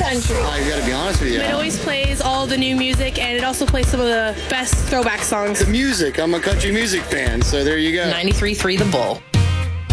country. I gotta be honest with you. It always plays all the new music, and it also plays some of the best throwback songs. The music. I'm a country music fan, so there you go. 93.3 The Bull.